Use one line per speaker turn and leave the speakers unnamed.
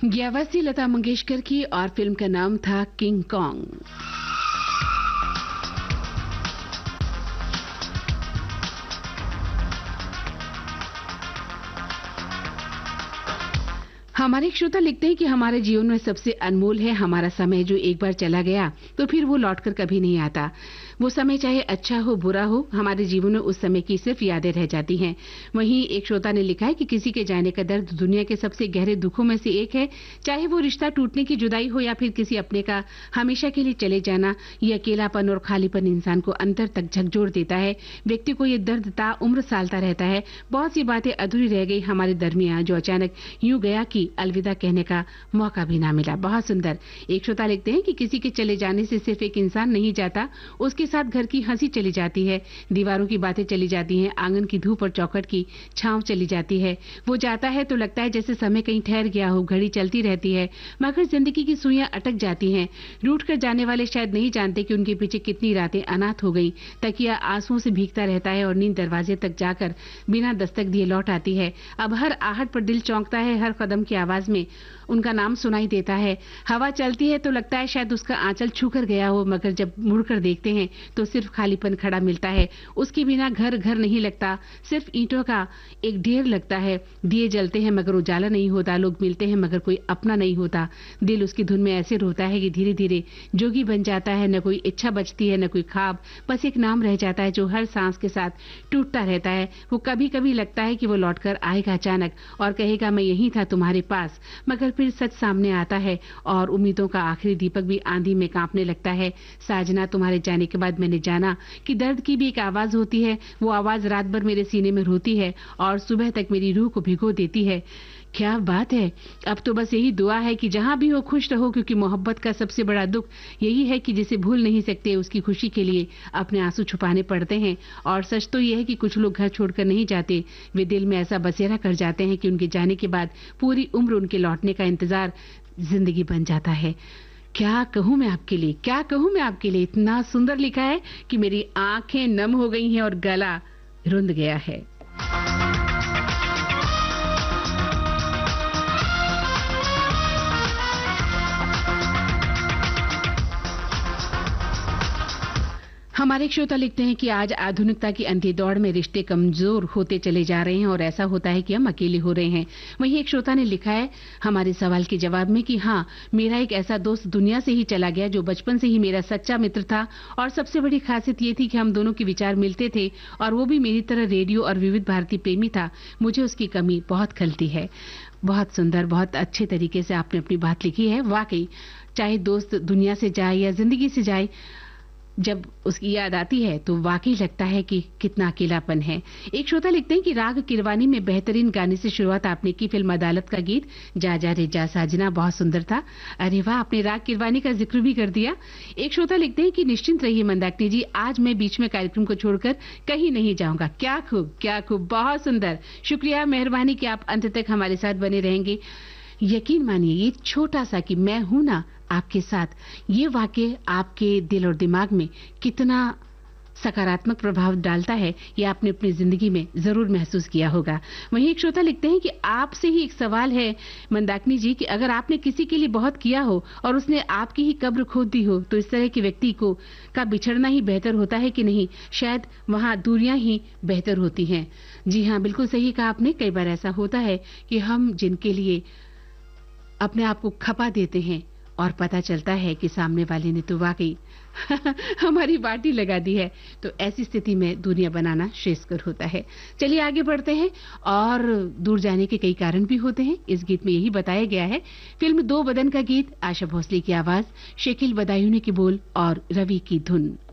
ये आवाज थी लता मंगेशकर की और फिल्म का नाम था किंग कॉन्ग। हमारे एक श्रोता लिखते हैं कि हमारे जीवन में सबसे अनमोल है हमारा समय, जो एक बार चला गया तो फिर वो लौटकर कभी नहीं आता। वो समय चाहे अच्छा हो बुरा हो, हमारे जीवन में उस समय की सिर्फ यादें रह जाती हैं। वहीं एक श्रोता ने लिखा है कि किसी के जाने का दर्द दुनिया के सबसे गहरे दुखों में से एक है। चाहे वो रिश्ता टूटने की जुदाई हो या फिर किसी अपने का हमेशा के लिए चले जाना, ये अकेलापन और खालीपन इंसान को अंतर तक झकझोर देता है। व्यक्ति को ये दर्द ताउम्र सालता रहता है। बहुत सी बातें अधूरी रह गई हमारे दरमियान, जो अचानक यूं गया कि अलविदा कहने का मौका भी ना मिला। बहुत सुंदर। एक श्रोता लिखते हैं कि किसी के चले जाने से सिर्फ एक इंसान नहीं जाता, उसके साथ घर की हंसी चली जाती है, दीवारों की बातें चली जाती हैं, आंगन की धूप और चौखट की छांव चली जाती है। वो जाता है तो लगता है जैसे समय कहीं ठहर गया हो, घड़ी चलती रहती है मगर जिंदगी की सुइयां अटक जाती हैं। रूठ कर जाने वाले शायद नहीं जानते कि उनके पीछे कितनी रातें अनाथ हो गई। तकिया आंसुओं से भीगता रहता है और नींद दरवाजे तक जाकर बिना दस्तक दिए लौट आती है। अब हर आहट पर दिल चौंकता है, हर कदम की आवाज में उनका नाम सुनाई देता है। हवा चलती है तो लगता है शायद उसका आंचल छूकर गया हो, मगर जब मुड़कर देखते हैं तो सिर्फ खालीपन खड़ा मिलता है। उसके बिना घर घर नहीं लगता, सिर्फ ईंटों का एक ढेर लगता है। दिए जलते हैं मगर उजाला नहीं होता, लोग मिलते हैं मगर कोई अपना नहीं होता। दिल उसकी धुन में ऐसे रोता है कि धीरे धीरे जोगी बन जाता है। न कोई इच्छा बचती है, न कोई ख्वाब, बस एक नाम रह जाता है जो हर सांस के साथ टूटता रहता है। वो कभी कभी लगता है कि वो लौटकर आएगा अचानक और कहेगा मैं यहीं था तुम्हारे पास, मगर फिर सच सामने आता है और उम्मीदों का आखिरी दीपक भी आंधी में कांपने लगता है। साजना, तुम्हारे जाने के बाद मैंने जाना कि दर्द की भी एक आवाज होती है। वो आवाज रात भर मेरे सीने में रोती है और सुबह तक मेरी रूह को भिगो देती है। क्या बात है। अब तो बस यही दुआ है कि जहां भी हो खुश रहो, क्योंकि मोहब्बत का सबसे बड़ा दुख यही है कि जिसे भूल नहीं सकते उसकी खुशी के लिए अपने आंसू छुपाने पड़ते हैं। और सच तो यह है कि कुछ लोग घर छोड़कर नहीं जाते, वे दिल में ऐसा बसेरा कर जाते हैं कि उनके जाने के बाद पूरी उम्र उनके लौटने का इंतजार जिंदगी बन जाता है। क्या कहूं मैं आपके लिए, क्या कहूं मैं आपके लिए। इतना सुंदर लिखा है कि मेरी आंखें नम हो गई हैं और गला रुंध गया है। हमारे एक श्रोता लिखते हैं कि आज आधुनिकता की अंधी दौड़ में रिश्ते कमजोर होते चले जा रहे हैं और ऐसा होता है कि हम अकेले हो रहे हैं। वहीं एक श्रोता ने लिखा है हमारे सवाल के जवाब में कि हाँ, मेरा एक ऐसा दोस्त दुनिया से ही चला गया जो बचपन से ही मेरा सच्चा मित्र था और सबसे बड़ी खासियत ये थी कि हम दोनों के विचार मिलते थे और वो भी मेरी तरह रेडियो और विविध भारती प्रेमी था। मुझे उसकी कमी बहुत खलती है। बहुत सुंदर, बहुत अच्छे तरीके से आपने अपनी बात लिखी है। वाकई चाहे दोस्त दुनिया से जाए या जिंदगी से जाए, जब उसकी याद आती है तो वाकई लगता है कि कितना अकेलापन है। एक श्रोता लिखते हैं कि राग किरवानी में बेहतरीन गाने से शुरुआत आपने की, फिल्म अदालत का गीत जा जा रे जा साजना बहुत सुंदर था। अरे वाह, आपने राग किरवानी का जिक्र भी कर दिया। एक श्रोता लिखते हैं कि निश्चिंत रहिए मंदाकिनी जी, आज मैं बीच में कार्यक्रम को छोड़कर कहीं नहीं जाऊंगा। क्या खूब, क्या खूब, बहुत सुंदर। शुक्रिया, मेहरबानी कि आप अंत तक हमारे साथ बने रहेंगे। यकीन मानिए ये छोटा सा कि मैं हूं ना आपके साथ, ये वाकई आपके दिल और दिमाग में कितना सकारात्मक प्रभाव डालता है, ये आपने अपनी जिंदगी में जरूर महसूस किया होगा। वहीं एक श्रोता लिखते हैं कि आपसे ही एक सवाल है मंदाकिनी जी कि अगर आपने किसी के लिए बहुत किया हो और उसने आपकी ही कब्र खोद दी हो, तो इस तरह के व्यक्ति को का बिछड़ना ही बेहतर होता है कि नहीं? शायद वहां दूरियां ही बेहतर होती हैं। जी हाँ, बिल्कुल सही कहा आपने। कई बार ऐसा होता है कि हम जिनके लिए अपने आप को खपा देते हैं और पता चलता है कि सामने वाले ने तो वाकई हमारी बाटी लगा दी है, तो ऐसी स्थिति में दूरियां बनाना श्रेयस्कर होता है। चलिए आगे बढ़ते हैं। और दूर जाने के कई कारण भी होते हैं, इस गीत में यही बताया गया है। फिल्म दो बदन का गीत, आशा भोसले की आवाज, शकील बदायूं की बोल और रवि की धुन।